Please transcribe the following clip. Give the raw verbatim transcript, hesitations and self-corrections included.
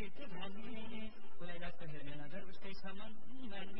गीत भने उसलाई जस्तो हेर्ने नजर उसकै छ मनमा